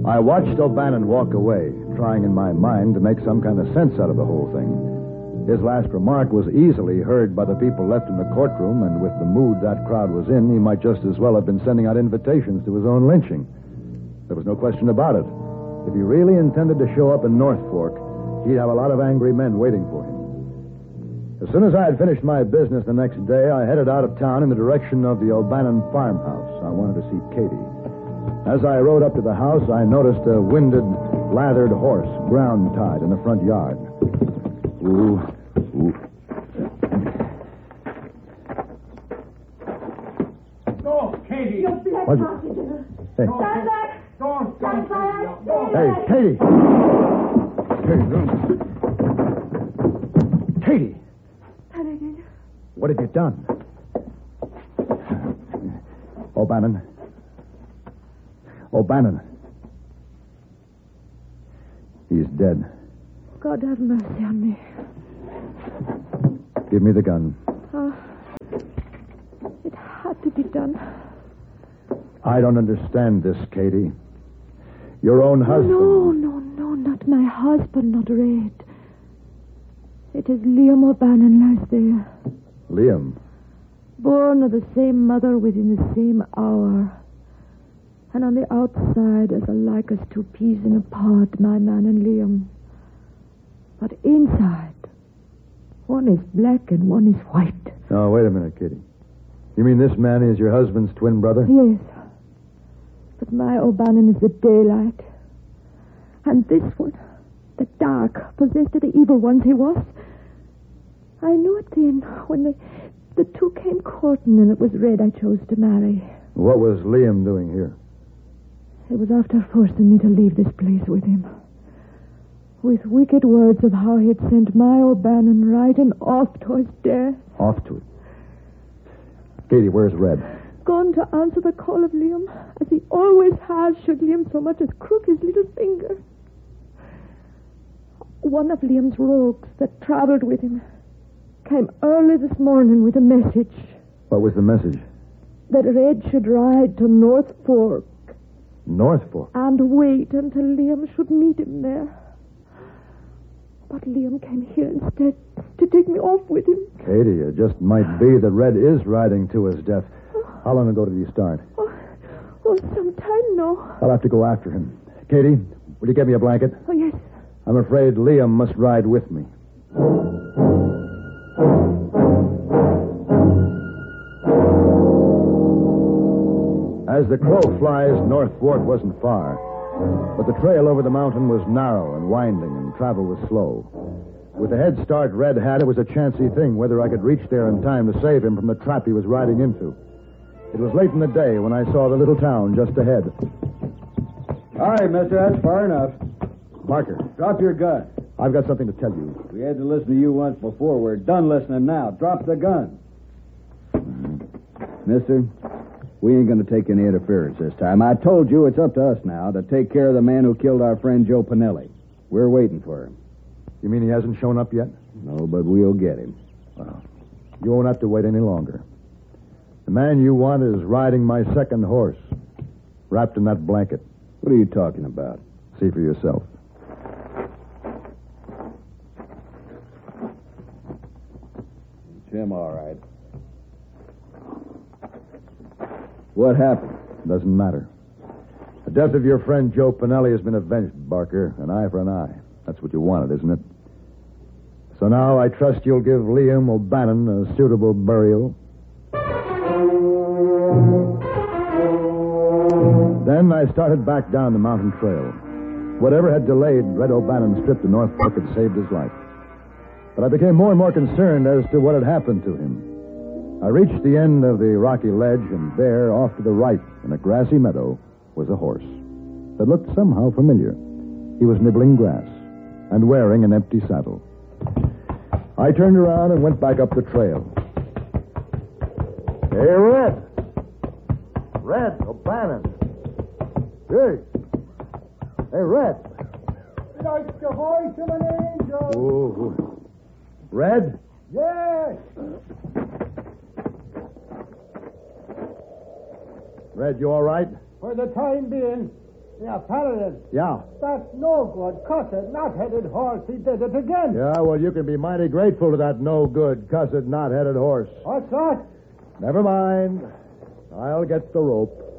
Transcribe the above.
I watched O'Bannon walk away, trying in my mind to make some kind of sense out of the whole thing. His last remark was easily heard by the people left in the courtroom, and with the mood that crowd was in, he might just as well have been sending out invitations to his own lynching. There was no question about it. If he really intended to show up in North Fork, he'd have a lot of angry men waiting for him. As soon as I had finished my business the next day, I headed out of town in the direction of the O'Bannon farmhouse. I wanted to see Katie. As I rode up to the house, I noticed a winded, lathered horse ground-tied in the front yard. Ooh. Go, Katie. You black hostages. Hey. Stand back. Don't. Stand back. Hey, Katie. Katie. Paladin. What have you done? O'Bannon. He's dead. God have mercy on me. Give me the gun. It had to be done. I don't understand this, Katie. Your own husband... No, not my husband, not Red. It is Liam O'Bannon lies there. Liam? Born of the same mother within the same hour. And on the outside, as alike as two peas in a pod, my man and Liam. But inside, one is black and one is white. Oh, wait a minute, Katie. You mean this man is your husband's twin brother? Yes. But my O'Bannon is the daylight. And this one, the dark, possessed of the evil ones he was. I knew it then, when the two came courting, and it was Red I chose to marry. What was Liam doing here? It was after forcing me to leave this place with him. With wicked words of how he had sent my O'Bannon riding off to his death. Off to it. Katie, where's Red? Gone to answer the call of Liam, as he always has, should Liam so much as crook his little finger. One of Liam's rogues that traveled with him came early this morning with a message. What was the message? That Red should ride to North Fork. North Fork? And wait until Liam should meet him there. But Liam came here instead to take me off with him. Katie, it just might be that Red is riding to his death. How long ago did he start? Some time now. I'll have to go after him. Katie, will you get me a blanket? Oh, yes. I'm afraid Liam must ride with me. As the crow flies, North Fork wasn't far. But the trail over the mountain was narrow and winding, and travel was slow. With the head start Red had, it was a chancy thing whether I could reach there in time to save him from the trap he was riding into. It was late in the day when I saw the little town just ahead. All right, mister, that's far enough. Barker. Drop your gun. I've got something to tell you. We had to listen to you once before. We're done listening now. Drop the gun. Mister, we ain't going to take any interference this time. I told you it's up to us now to take care of the man who killed our friend Joe Pinelli. We're waiting for him. You mean he hasn't shown up yet? No, but we'll get him. Well, you won't have to wait any longer. The man you want is riding my second horse, wrapped in that blanket. What are you talking about? See for yourself. It's him, all right. What happened? Doesn't matter. The death of your friend Joe Pinelli has been avenged, Barker. An eye for an eye. That's what you wanted, isn't it? So now I trust you'll give Liam O'Bannon a suitable burial. Then I started back down the mountain trail. Whatever had delayed Red O'Bannon's trip to North Fork had saved his life. But I became more and more concerned as to what had happened to him. I reached the end of the rocky ledge, and there, off to the right, in a grassy meadow, was a horse that looked somehow familiar. He was nibbling grass and wearing an empty saddle. I turned around and went back up the trail. Hey, Red! Red O'Bannon! Hey! Hey, Red! Like the voice of an angel. Oh, Red? Yes. Red, you all right? For the time being. Yeah, Paladin. Yeah. That no good, cussed, knot-headed horse, he did it again. Yeah, well, you can be mighty grateful to that no-good, cussed, knot-headed horse. What's that? Never mind. I'll get the rope.